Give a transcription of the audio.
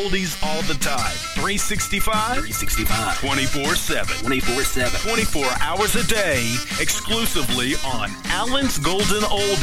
oldies all the time. 365? 24/7. 24/7. 24 hours a day, exclusively on Allen's Golden Oldies.